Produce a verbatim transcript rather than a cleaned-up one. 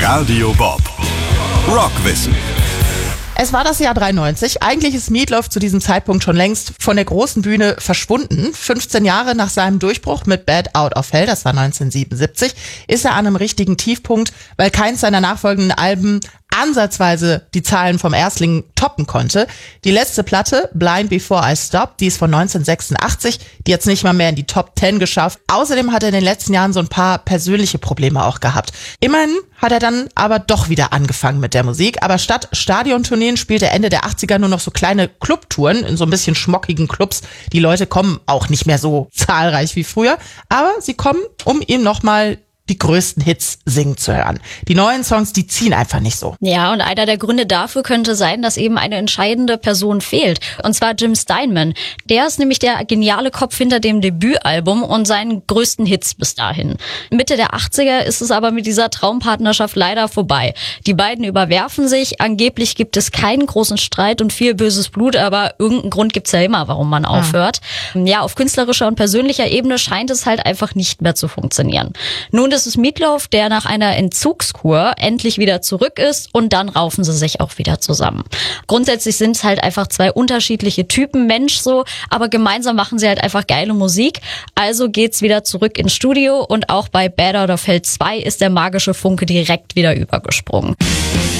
Radio Bob. Rockwissen. Es war das Jahr dreiundneunzig. Eigentlich ist Meatloaf zu diesem Zeitpunkt schon längst von der großen Bühne verschwunden. fünfzehn Jahre nach seinem Durchbruch mit Bad Out of Hell, das war neunzehnhundertsiebenundsiebzig, ist er an einem richtigen Tiefpunkt, weil keins seiner nachfolgenden Alben ansatzweise die Zahlen vom Erstling toppen konnte. Die letzte Platte, Blind Before I Stop, die ist von neunzehnhundertsechsundachtzig, die hat es nicht mal mehr in die Top zehn geschafft. Außerdem hat er in den letzten Jahren so ein paar persönliche Probleme auch gehabt. Immerhin hat er dann aber doch wieder angefangen mit der Musik, aber statt Stadiontourneen spielt er Ende der achtziger nur noch so kleine Clubtouren in so ein bisschen schmockigen Clubs. Die Leute kommen auch nicht mehr so zahlreich wie früher, aber sie kommen, um ihm nochmal die größten Hits singen zu hören. Die neuen Songs, die ziehen einfach nicht so. Ja, und einer der Gründe dafür könnte sein, dass eben eine entscheidende Person fehlt. Und zwar Jim Steinman. Der ist nämlich der geniale Kopf hinter dem Debütalbum und seinen größten Hits bis dahin. Mitte der achtziger ist es aber mit dieser Traumpartnerschaft leider vorbei. Die beiden überwerfen sich. Angeblich gibt es keinen großen Streit und viel böses Blut, aber irgendeinen Grund gibt's ja immer, warum man aufhört. Ja. ja, auf künstlerischer und persönlicher Ebene scheint es halt einfach nicht mehr zu funktionieren. Nun, das ist Meatloaf, der nach einer Entzugskur endlich wieder zurück ist und dann raufen sie sich auch wieder zusammen. Grundsätzlich sind es halt einfach zwei unterschiedliche Typen Mensch so, aber gemeinsam machen sie halt einfach geile Musik. Also geht's wieder zurück ins Studio und auch bei Bad Out of Hell zwei ist der magische Funke direkt wieder übergesprungen.